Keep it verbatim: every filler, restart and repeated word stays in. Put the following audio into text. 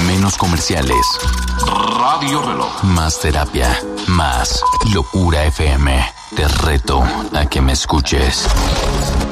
Menos comerciales. Radio Reloj. Más terapia. Más Locura F M. Te reto a que me escuches.